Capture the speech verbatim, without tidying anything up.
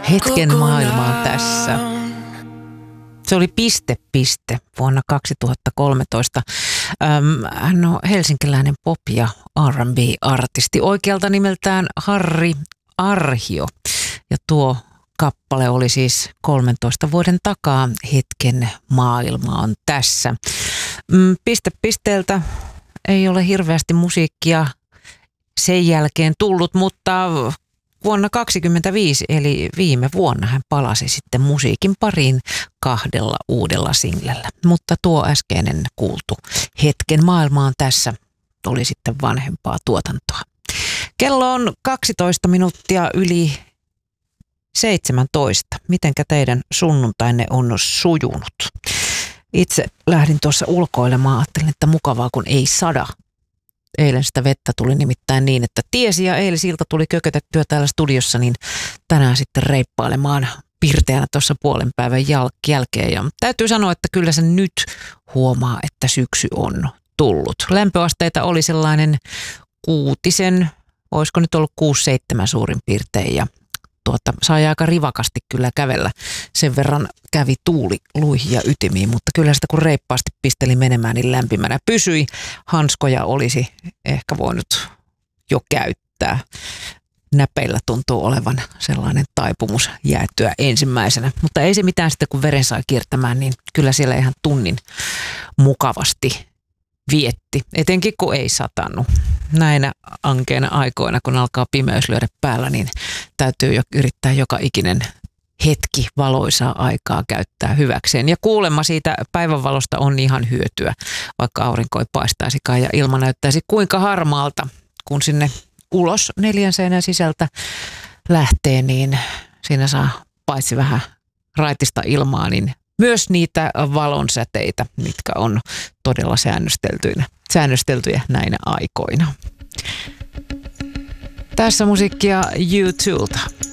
Hetken maailma on tässä. Se oli Piste Piste vuonna kaksituhattakolmetoista. Öm, hän on helsinkiläinen pop- ja R and B-artisti. Oikealta nimeltään Harri Arhio. Ja tuo kappale oli siis kolmentoista vuoden takaa. Hetken maailma on tässä. Piste Pisteeltä ei ole hirveästi musiikkia sen jälkeen tullut, mutta vuonna kaksituhattakaksikymmentäviisi eli viime vuonna hän palasi sitten musiikin pariin kahdella uudella singlellä. Mutta tuo äskeinen kuultu Hetken maailma on tässä oli sitten vanhempaa tuotantoa. Kello on kaksitoista minuuttia yli seitsemäntoista. Mitenkä teidän sunnuntainne on sujunut? Itse lähdin tuossa ulkoilemaan, ajattelin, että mukavaa kun ei sada. Eilen sitä vettä tuli nimittäin niin, että tiesi ja eilisilta tuli kökötettyä täällä studiossa, niin tänään sitten reippailemaan pirteänä tuossa puolen päivän jäl- jälkeen. Ja täytyy sanoa, että kyllä se nyt huomaa, että syksy on tullut. Lämpöasteita oli sellainen kuutisen, olisiko nyt ollut kuusi seitsemän suurin piirtein ja tuota, sai aika rivakasti kyllä kävellä. Sen verran kävi tuuli luihin ja ytimiin, mutta kyllä sitä kun reippaasti pisteli menemään, niin lämpimänä pysyi. Hanskoja olisi ehkä voinut jo käyttää. Näpeillä tuntuu olevan sellainen taipumus jäätyä ensimmäisenä. Mutta ei se mitään sitten, kun veren sai kiertämään, niin kyllä siellä ihan tunnin mukavasti vietti. Etenkin kun ei satanut. Näinä ankeina aikoina, kun alkaa pimeys lyödä päällä, niin täytyy jo yrittää joka ikinen hetki valoisaa aikaa käyttää hyväkseen. Ja kuulemma siitä päivänvalosta on ihan hyötyä, vaikka aurinko ei paistaisikaan ja ilma näyttäisi kuinka harmaalta, kun sinne ulos neljän seinän sisältä lähtee, niin siinä saa paitsi vähän raitista ilmaa, niin myös niitä valonsäteitä, mitkä on todella säännösteltyjä, säännösteltyjä näinä aikoina. Tässä musiikkia U two:lta.